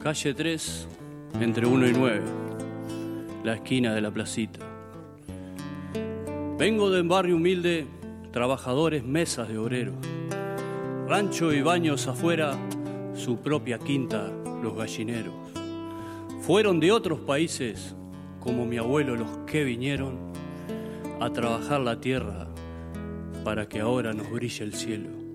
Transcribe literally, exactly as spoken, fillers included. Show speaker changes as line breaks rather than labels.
Calle tres, entre uno y nueve, la esquina de la placita. Vengo de un barrio humilde, trabajadores, mesas de obreros. Rancho y baños afuera, su propia quinta, los gallineros. Fueron de otros países, como mi abuelo, los que vinieron a trabajar la tierra para que ahora nos brille el cielo.